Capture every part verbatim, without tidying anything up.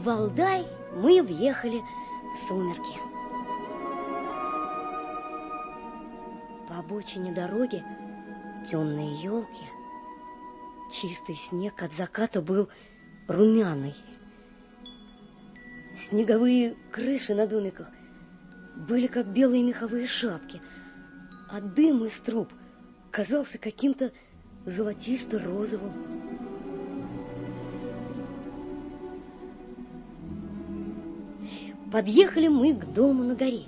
Валдай мы въехали в сумерки. По обочине дороги темные елки. Чистый снег от заката был румяный. Снеговые крыши на домиках были как белые меховые шапки, а дым из труб казался каким-то золотисто-розовым. Подъехали мы к дому на горе.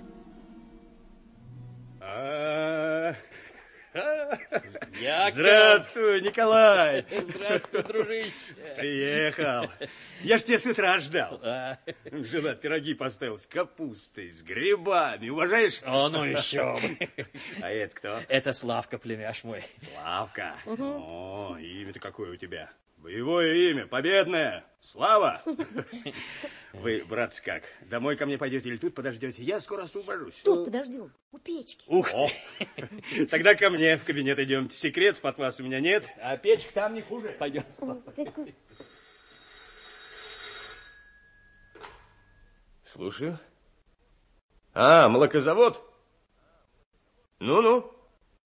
Здравствуй, Николай. Здравствуй, дружище. Приехал. Я ж тебя с утра ждал. Жена пироги поставила с капустой, с грибами. Уважаешь? О, ну еще бы. А это кто? Это Славка, племяш мой. Славка. Угу. О, имя-то какое у тебя? Боевое имя, победное. Слава. Вы, братцы, как? Домой ко мне пойдете или тут подождете? Я скоро освобожусь. Тут подождем, у печки. Ух ты. Тогда ко мне в кабинет идемте. Секретов от вас у меня нет, а печка там не хуже. Пойдем. Слушаю. А, молокозавод? Ну-ну.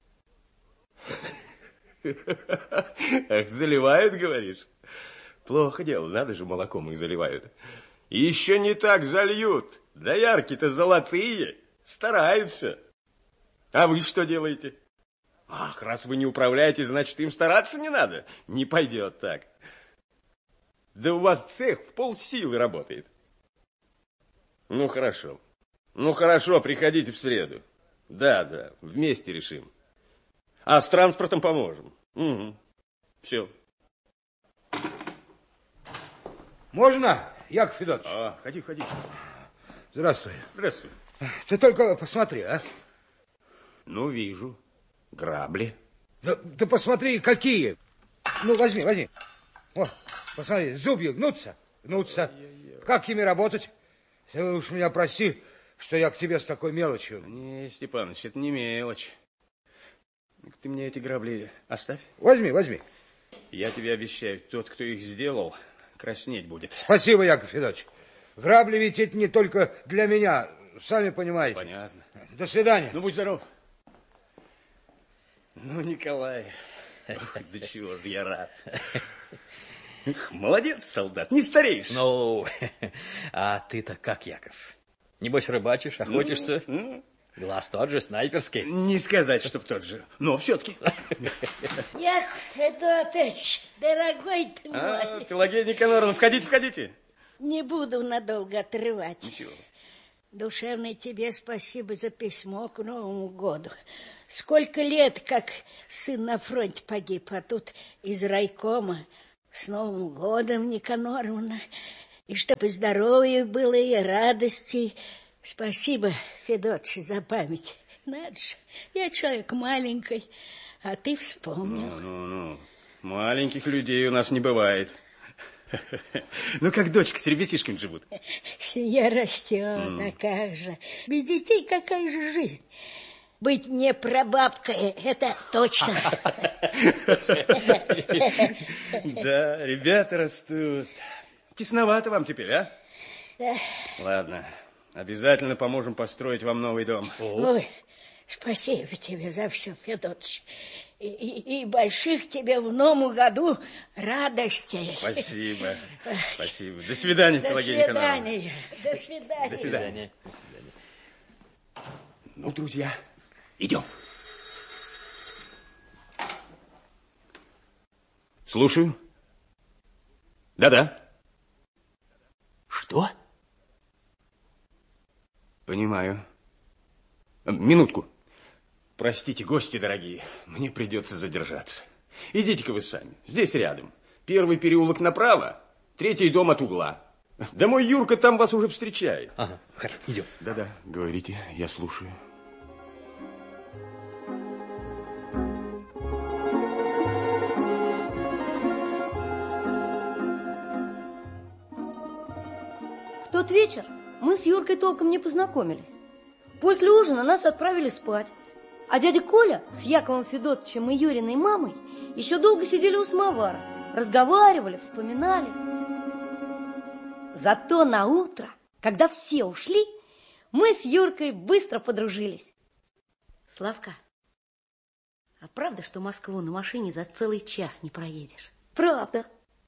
Ах, заливают, говоришь? Плохо дело, надо же, молоком их заливают. Еще не так зальют. Доярки-то золотые, стараются. А вы что делаете? Ах, раз вы не управляете, значит, им стараться не надо. Не пойдет так. Да у вас цех в полсилы работает. Ну, хорошо. Ну, хорошо, приходите в среду. Да, да, вместе решим. А с транспортом поможем. Угу. Все. Можно, Яков Федотович? А, ходи, ходи. Здравствуй. Здравствуй. Ты только посмотри, а? Ну, вижу. Грабли. Да, да посмотри, какие. Ну, возьми, возьми. О, посмотри, зубья гнутся, гнутся. Как ими работать? Ты уж меня прости, что я к тебе с такой мелочью. Не, Степаныч, это не мелочь. Ты мне эти грабли оставь. Возьми, возьми. Я тебе обещаю, тот, кто их сделал, краснеть будет. Спасибо, Яков Федотович. Грабли ведь это не только для меня, сами понимаете. Понятно. До свидания. Ну, будь здоров. Ну, Николай, да чего же я рад. Молодец, солдат, не стареешь. Ну, а ты-то как, Яков? Небось, рыбачишь, охотишься? Ну, ну. Глаз тот же, снайперский. Не сказать, чтоб тот же, но все-таки. Яков Федотович, дорогой ты мой. А, Пелагея Никоноровна, входите, входите. Не буду надолго отрывать. Ничего. Душевное тебе спасибо за письмо к Новому году. Сколько лет, как сын на фронте погиб, а тут из райкома с Новым годом, Никоноровна. И чтобы здоровье было и радости. Спасибо, Федотович, за память. Надо же, я человек маленький, а ты вспомнил. Ну, ну, ну. Маленьких людей у нас не бывает. Ну, как дочка с ребятишками живут. Семья растет, а как же. Без детей какая же жизнь? Быть мне прабабкой, это точно. Да, ребята растут. Тесновато вам теперь, а? Да. Ладно, обязательно поможем построить вам новый дом. Ой, спасибо тебе за все, Федотович. И, и, и больших тебе в новом году радостей. Спасибо, спасибо. До свидания, До Пелагея Никоноровна. свидания. До свидания. До свидания. Ну, друзья, идем. Слушаю. Да-да. Что? Понимаю. Минутку. Простите, гости дорогие, мне придется задержаться. Идите-ка вы сами, здесь рядом. Первый переулок направо, третий дом от угла. Да мой Юрка там вас уже встречает. Ага, хорошо, идем. Да-да, говорите, я слушаю. В тот вечер мы с Юркой толком не познакомились. После ужина нас отправили спать. А дядя Коля с Яковом Федотовичем и Юриной мамой еще долго сидели у самовара, разговаривали, вспоминали. Зато на утро, когда все ушли, мы с Юркой быстро подружились. Славка, а правда, что Москву на машине за целый час не проедешь? Правда.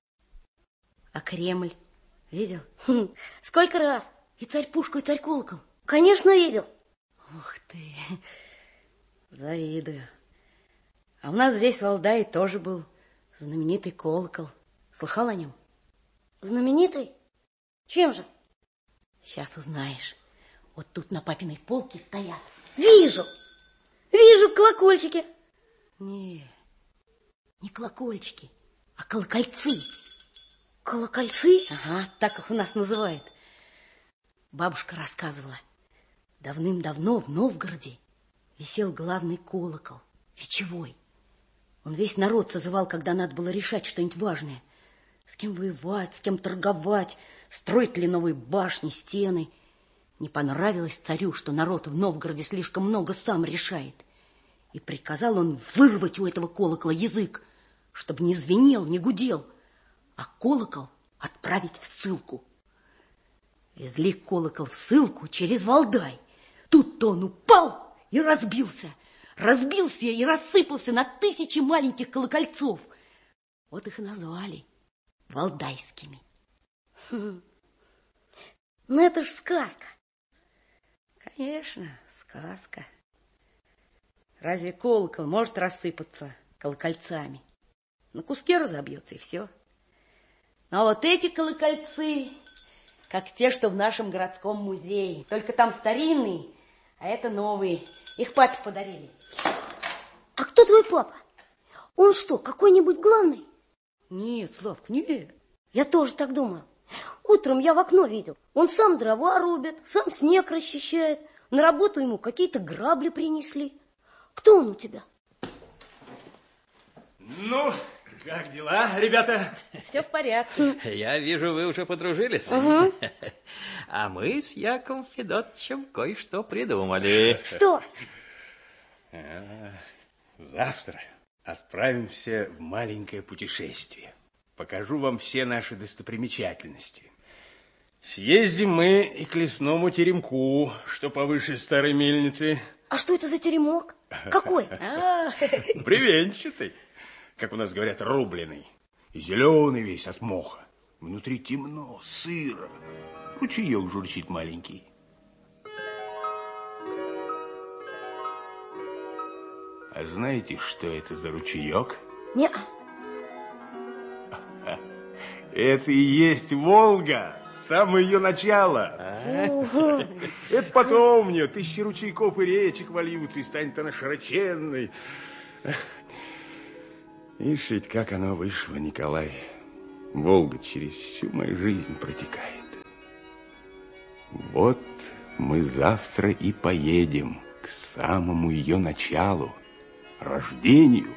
А Кремль видел? Хм, сколько раз? И царь-пушку, и царь-колокол. Конечно, видел. Ух ты, завидую. А у нас здесь в Валдае тоже был знаменитый колокол. Слыхал о нем? Знаменитый? Чем же? Сейчас узнаешь. Вот тут на папиной полке стоят. Вижу, вижу колокольчики. Не, не колокольчики, а колокольцы. Колокольцы? Ага, так их у нас называют. Бабушка рассказывала. Давным-давно в Новгороде висел главный колокол, вечевой. Он весь народ созывал, когда надо было решать что-нибудь важное. С кем воевать, с кем торговать, строить ли новые башни, стены. Не понравилось царю, что народ в Новгороде слишком много сам решает. И приказал он вырвать у этого колокола язык, чтобы не звенел, не гудел, а колокол отправить в ссылку. Везли колокол в ссылку через Валдай. Тут-то он упал и разбился. Разбился и рассыпался на тысячи маленьких колокольцов. Вот их и назвали валдайскими. Хм. Ну, это ж сказка. Конечно, сказка. Разве колокол может рассыпаться колокольцами? На куски разобьется, и все. А вот эти колокольцы, как те, что в нашем городском музее. Только там старинные, а это новые. Их папе подарили. А кто твой папа? Он что, какой-нибудь главный? Нет, Славка, нет. Я тоже так думаю. Утром я в окно видел. Он сам дрова рубит, сам снег расчищает. На работу ему какие-то грабли принесли. Кто он у тебя? Ну, как дела, ребята? Все в порядке. Я вижу, вы уже подружились. Ага. А мы с Яковом Федотовичем кое-что придумали. Что? А, завтра отправимся в маленькое путешествие. Покажу вам все наши достопримечательности. Съездим мы и к лесному теремку, что повыше старой мельницы. А что это за теремок? Какой? Бревенчатый, как у нас говорят, рубленый. И зеленый весь от моха. Внутри темно, сыро. Ручеек журчит маленький. А знаете, что это за ручеек? Не-а. Это и есть Волга, самое ее начало. Ого. Это потом у нее тысячи ручейков и речек вольются, и станет она широченной. Ишь, ведь как оно вышло, Николай. Волга через всю мою жизнь протекает. Вот мы завтра и поедем к самому ее началу, рождению.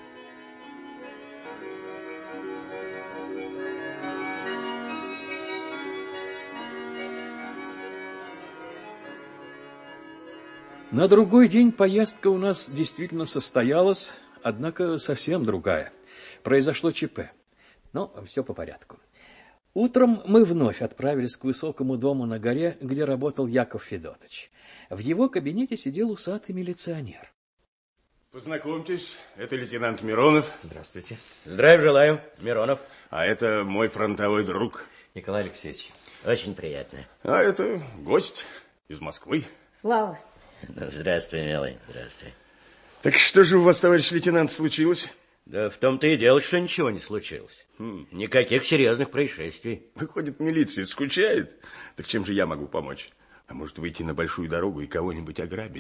На другой день поездка у нас действительно состоялась, однако совсем другая. Произошло ЧП. Но все по порядку. Утром мы вновь отправились к высокому дому на горе, где работал Яков Федотович. В его кабинете сидел усатый милиционер. Познакомьтесь, это лейтенант Миронов. Здравствуйте. Здравия желаю, Миронов. А это мой фронтовой друг. Николай Алексеевич, очень приятно. А это гость из Москвы. Слава. Ну, здравствуй, милый, здравствуй. Так что же у вас, товарищ лейтенант, случилось? Да в том-то и дело, что ничего не случилось. Хм. Никаких серьезных происшествий. Выходит, милиция скучает? Так чем же я могу помочь? А может, выйти на большую дорогу и кого-нибудь ограбить?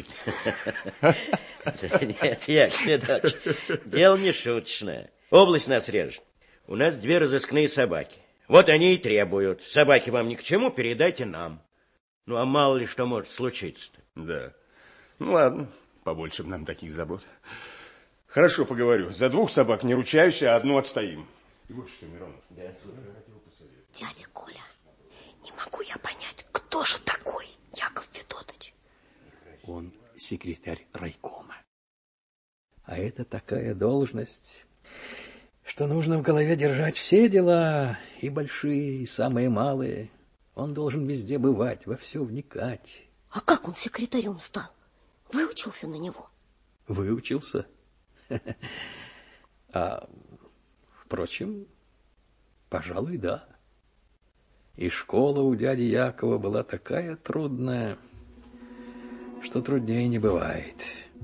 Нет, Яков Федотович, дело не шуточное. Область нас режет. У нас две разыскные собаки. Вот они и требуют. Собаки вам ни к чему, передайте нам. Ну, а мало ли что может случиться-то. Да. Ну, ладно, побольше бы нам таких забот. Хорошо, поговорю. За двух собак не ручаюсь, а одну отстоим. И вот что, Миронов. Да, Дядя Коля, не могу я понять, кто же такой Яков Федотович? Он секретарь райкома. А это такая должность, что нужно в голове держать все дела, и большие, и самые малые. Он должен везде бывать, во все вникать. А как он секретарем стал? Выучился на него? Выучился? А, впрочем, пожалуй, да. И школа у дяди Якова была такая трудная, что труднее не бывает.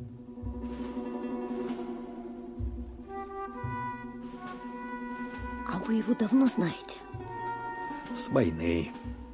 А вы его давно знаете? С войны.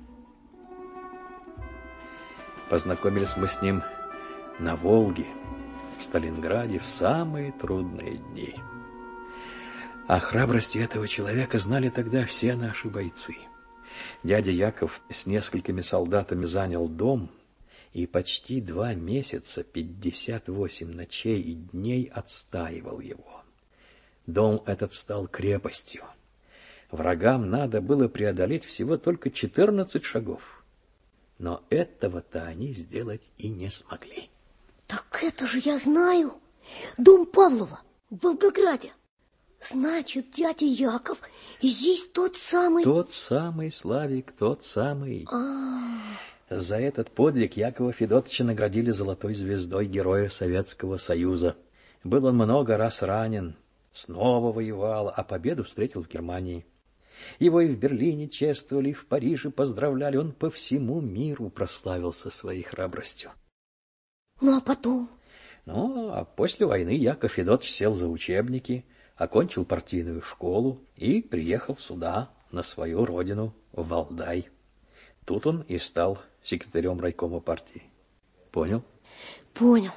Познакомились мы с ним на Волге, в Сталинграде, в самые трудные дни. О храбрости этого человека знали тогда все наши бойцы. Дядя Яков с несколькими солдатами занял дом и почти два месяца, пятьдесят восемь ночей и дней отстаивал его. Дом этот стал крепостью. Врагам надо было преодолеть всего только четырнадцать шагов. Но этого-то они сделать и не смогли. Так это же я знаю. Дом Павлова в Волгограде. Значит, дядя Яков и есть тот самый... Тот самый, Славик, тот самый. А-а-а. За этот подвиг Якова Федотовича наградили золотой звездой Героя Советского Союза. Был он много раз ранен, снова воевал, а победу встретил в Германии. Его и в Берлине чествовали, и в Париже поздравляли. Он по всему миру прославился своей храбростью. Ну, а потом? Ну, а после войны Яков Федотович сел за учебники, окончил партийную школу и приехал сюда, на свою родину, в Валдай. Тут он и стал секретарем райкома партии. Понял? Понял.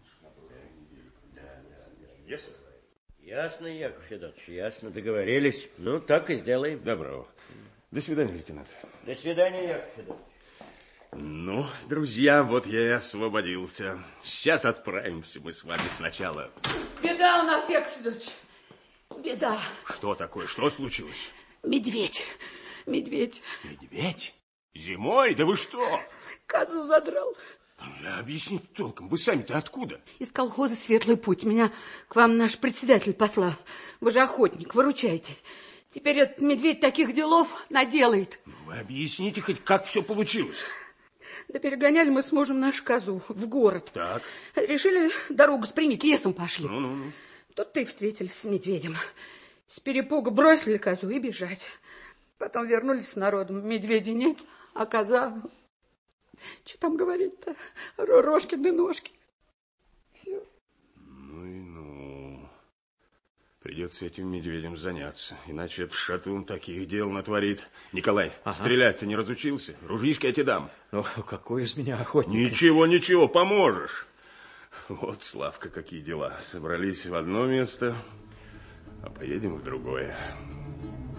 Ясно, Яков Федотович, ясно, договорились. Ну, так и сделаем. Добро. До свидания, лейтенант. До свидания, Яков Федотович. Ну, друзья, вот я и освободился. Сейчас отправимся мы с вами сначала. Беда у нас, Яков Федотович. Беда. Что такое? Что случилось? Медведь. Медведь. Медведь? Зимой? Да вы что? Козу задрал. Объясните толком. Вы сами-то откуда? Из колхоза «Светлый путь». Меня к вам наш председатель послал. Вы же охотник, выручайте. Теперь этот медведь таких делов наделает. Вы объясните хоть, как все получилось. Да перегоняли мы с мужем нашу козу в город. Так. Решили дорогу спрямить, лесом пошли. Ну-ну-ну. Тут-то и встретились с медведем. С перепуга бросили козу и бежать. Потом вернулись с народом. Медведя нет, а коза... Что там говорить-то? Рожки да ножки. Все. Ну и ну. Придется этим медведем заняться. Иначе этот шатун таких дел натворит. Николай, ага. Стрелять-то не разучился? Ружьишко я тебе дам. Ну, какой из меня охотник? Ничего, ничего, поможешь. Вот, Славка, какие дела. Собрались в одно место, а поедем в другое.